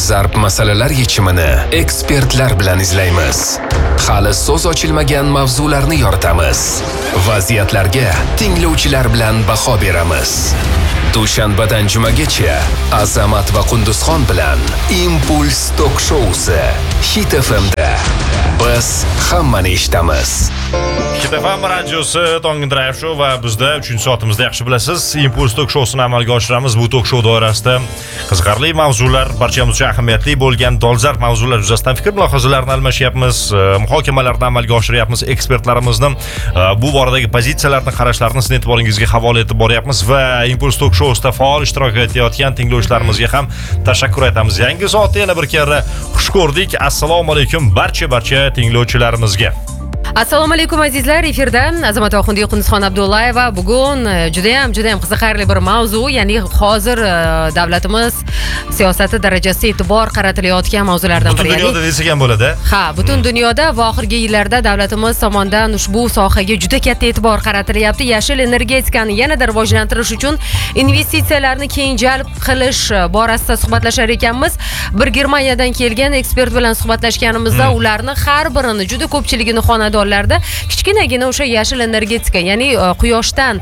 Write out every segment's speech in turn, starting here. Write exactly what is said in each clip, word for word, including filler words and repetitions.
dolzarb masalalar yechimini ekspertlar bilan izlaymiz. Hali so'z ochilmagan mavzularni yoritamiz. Vaziyatlarga tinglovchilar bilan baho beramiz. Dushanbadan jumagacha Azamat va Qunduzxon bilan Impuls Tok Showsi Hit F M'da. Biz hammani eshitamiz. Hit F M radiosi Tongin Drive Show va bizda uchinchi soatimizda yaxshi bilasiz, Impuls Tok Showsini amalga oshiramiz. Bu tok show doirasida qiziqarli mavzular, barchamiz uchun ahamiyatli bo'lgan dolzarb mavzular yuzasidan fikr mulohazalarni almashyapmiz, muhokamalarni amalga oshiryapmiz. Ekspertlarimizni bu boradagi pozitsiyalarini, qarashlarini sizning e'tiboringizga havola etib boryapmiz va Impuls Tok Showsida faol ishtirok etayotgan tinglovchilarimizga ham tashakkur aytamiz. Yangi soatda yana bir karra xush ko'rdik. Assalomu alaykum barcha barcha tinglovchilarimizga. Assalomu alaykum azizlar, efirda Azamat Oxundiy, Qunduzxon Abdullayeva. Bugun juda ham juda ham qiziqarli bir mavzu, ya'ni hozir davlatimiz siyosati darajasida e'tibor qaratilayotgan mavzulardan biri. Butun dunyoda desak ham bo'ladi. Ha, butun dunyoda va oxirgi yillarda davlatimiz tomonidan ushbu sohaga juda katta e'tibor qaratilyapti. Yashil energetikani yanada rivojlantirish uchun investitsiyalarni keng jalb qilish borasida suhbatlashar ekanmiz. Bir Germaniyadan kelgan ekspert bilan suhbatlashganimizda hmm. ularni har birini juda ko'pchiligini xonadonlarda kichkinagina o'sha yashil energetika, ya'ni quyoshdan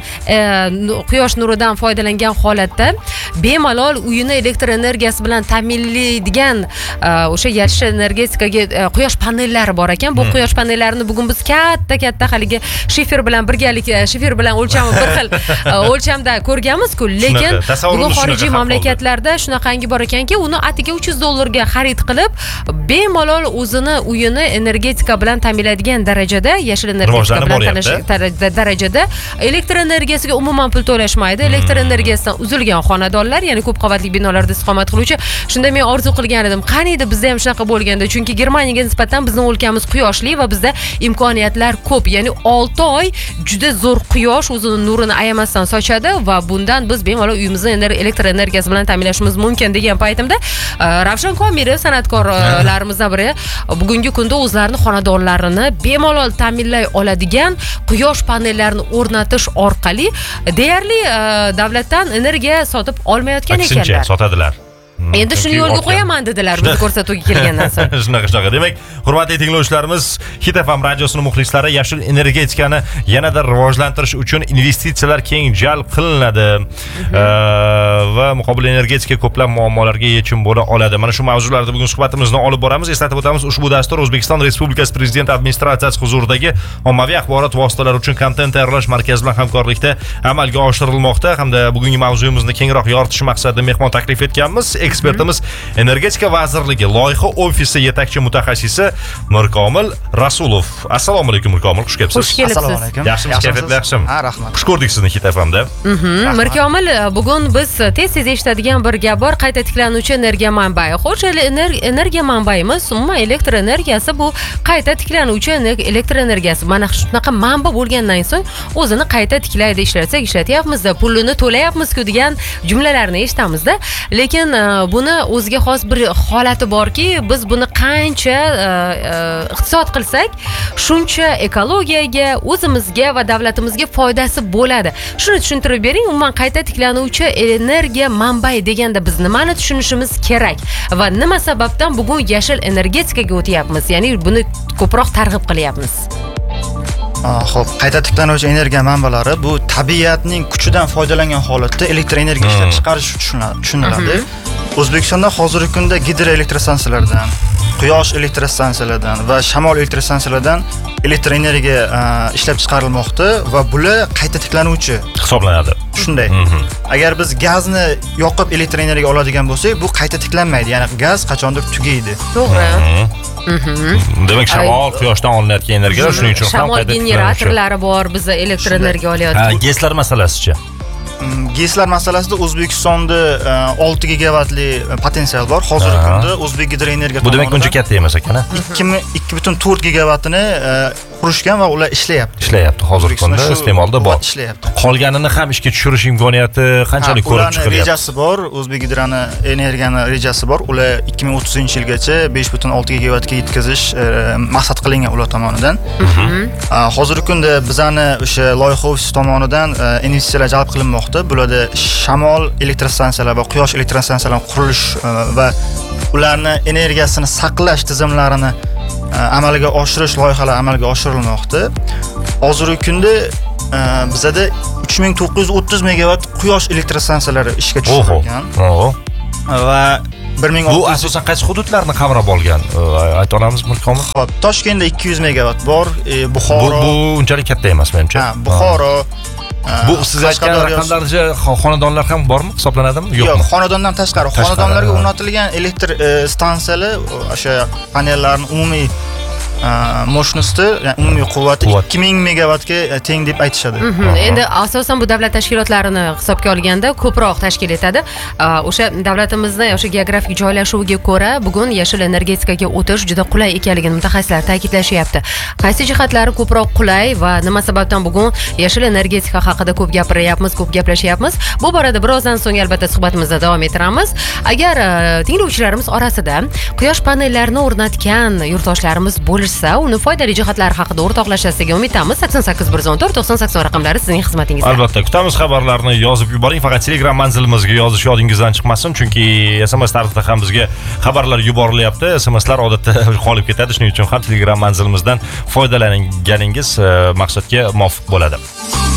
quyosh nuridan foydalangan holatda bemalol uyini elektr energiyasi bilan ta'minlaydigan o'sha yashil energetikaga quyosh panellari bor ekan. Bu quyosh panellarini bugun biz katta katta haligi shifer bilan birgalikda shifer bilan o'lchami bir xil o'lchamda ko'rganmiz-ku, lekin bugun xorijiy mamlakatlarda shunaqangi bor ekanki, uni atiga uch yuz dollarga xarid qilib bemalol o'zini uyini energetika bilan ta'minlaydigan darajada, yashil energetika bilan ta'minlash darajada elektr energiyasiga umuman pul to'lashmaydi. Elektr energiyasidan uzilgan xonadonlar, ya'ni ko'p qavatli binolarda istiqomat qiluvchi. Shunda men orzu qilgan edim, qaniydi bizda ham shunaqa bo'lganda, chunki Germaniyaga nisbatan bizning o'lkamiz quyoshli va bizda imkoniyatlar ko'p. Ya'ni olti oy juda zo'r quyosh o'zining nurini ayamasdan sochadi va bundan biz bemalol uyimizni elektr energiyasi bilan ta'minlashimiz mumkin degan paytimda Ravshan Komilov, san'atkorlarimizdan biri, bugungi kunda o'zlarining xonadonlarini bemalol ta'minlay oladigan quyosh panellarini o'rnatish orqali deyarli davlatdan energiya sotib olmayotgan ekanlar. Aksincha sotadilar. Endi shuni yo'lga qo'yaman dedilar bizni ko'rsatuvga kelgandan so'ng. Shunaqa shunaqa. Demak, hurmatli tinglovchilarimiz, Hit F M radiosining muxlislari, yashil energetikani yanada rivojlantirish uchun investitsiyalar keng jalb qilinadi va muqobil energetika ko'plab muammolarga yechim bo'la oladi. Mana shu mavzularda bugun suhbatimizni olib boramiz. Eslatib o'tamiz, ushbu dastur O'zbekiston Respublikasi Prezident administratsiyasi huzuridagi ommaviy axborot vositalari uchun kontent tayyorlash markazi bilan hamkorlikda amalga oshirilmoqda hamda bugungi mavzuyimizni kengroq yoritish maqsadida mehmon taklif etganmiz. Ekspertimiz Energetika vazirligi loyiha ofisi yetakchi mutaxassisi Mirkomil Rasulov. Assalomu alaykum Mirkomil, xush kelibsiz. Xush kelibsiz. Assalomu alaykum. Yaxshimisiz, kayfiyatlar yaxshimi? Ha, rahmat. Xush ko'rdik sizni Hit F M'da. Mirkomil, bugun biz tez-tez eshitadigan bir gap bor, qayta tiklanuvchi energiya manbai. Xo'sh, energiya manbayimiz, umuman elektr energiyasi bu qayta tiklanuvchi elektr energiyasi. Mana shunaqa manba bo'lgandan so'ng o'zini qayta tiklaydi, ishlatsak ishlatyapmiz-da, pulini to'layapmiz-ku degan jumlalarni eshitamiz-da. Lekin buni o'ziga xos bir holati borki, biz buni qancha iqtisod qilsak, shuncha ekologiyaga, o'zimizga va davlatimizga foydasi bo'ladi. Shuni tushuntirib bering, umuman qayta tiklanuvchi energiya manbai deganda biz nimani tushunishimiz kerak va nima sababdan bugun yashil energetikaga o'tyapmiz, ya'ni buni ko'proq targ'ib qilyapmiz. Xo'p, qayta tiklanuvchi energiya manbalari bu tabiatning kuchidan foydalangan holatda elektr energiya ishlab chiqarish tushuniladi. O'zbekistonda hozirgi kunda gidroelektrostansiyalardan, quyosh elektrostansiyalaridan va shamol elektrostansiyalaridan elektr energiya ishlab chiqarilmoqda va bular qayta tiklanuvchi hisoblanadi. Shunday. Agar biz gazni yoqib elektr energiya oladigan bo'lsak, bu qayta tiklanmaydi. Ya'ni gaz qachondir tugaydi. To'g'ri. Demak, shamol, quyoshdan olinayotgan energiya, shuning uchun ham qayta tiklanuvchi. Shamol generatorlari bor, biz elektr energiya olayotgan. Ha, GESlar masalasicha. GESlar masalasida O'zbekistonda olti gigavatli potensial bor. Hozirgi kunda O'zbek gidroenergiya bu demak buncha katta emas ekan-a? ikki butun to'rt gigavatini qurishgan va ular ishlayapti. Ishlayapti hozirgi kunda iste'molda bor. Ishlayapti. Qolganini ham ishga tushirish imkoniyati qanchalik ko'rib Ularning chiqilyapti? rejasi bor, O'zbekgidroni energiyani rejasi bor. Ular ikki ming o'ttizinchi yilgacha besh butun olti gigavatga yetkazish e, maqsad qilingan ular tomonidan. Hozirgi kunda bizani o'sha loyiha ofisi tomonidan e, investitsiyalar jalb qilinmoqda. Bularda shamol elektrostansiyalar va quyosh elektrostansiyalari qurilish e, va ularni energiyasini saqlash tizimlarini e, amalga oshirish loyihalari amalga oshirilmoqda. Hozirgi kunda e, bizada uch ming to'qqiz yuz o'ttiz megavat quyosh elektrostansiyalari ishga tushirilgan. Oho. Va bir ming bu asosan qaysi hududlarni qamrab olgan? Ayta olamizmi komil? Xo'p, Toshkentda ikki yuz megavat bor, e, Buxoro. Bu, bu unchalik katta emas menimcha. Ha, Buxoro. Bu siz aytgan raqamlarcha xonadonlar ham bormi, hisoblanadimi? Yo'qmi? Yo'q, xonadondan tashqari. Xonadonlarga o'rnatilgan elektr e, stansiyalar o'sha panellarning umumiy mощности, ya'ni umumiy quvvati ikki ming megavatga teng deb aytishadi. Endi asosan bu davlat tashkilotlarini hisobga olganda ko'proq tashkil etadi. O'sha davlatimizning o'sha geografik joylashuviga ko'ra bugun yashil energetikaga o'tish juda qulay ekanligini mutaxassislar ta'kidlashyapti. Qaysi jihatlari ko'proq qulay va nima sababdan bugun yashil energetika haqida ko'p gapiryapmiz, ko'p gaplashyapmiz? Bu borada birozdan so'ng albatta suhbatimizni davom ettiramiz. Agar tinglovchilarimiz orasida quyosh panellarini o'rnatgan yurtdoshlarimiz bo'lsa, uni foydali jihatlari haqida o'rtoqlashasiga umidamiz. sakson sakkiz bir yuz o'n to'rt to'qson sakson raqamlari sizning xizmatingizda. Albatta, kutamiz xabarlarni yozib yuboring, faqat Telegram manzilimizga yozish yodingizdan chiqmasin, chunki S M S tarzida ham bizga xabarlar yuborilyapti. S M Slar odatda qolib ketadi, shuning uchun ham Telegram manzilimizdan foydalanganingiz maqsadga muvofiq bo'ladi.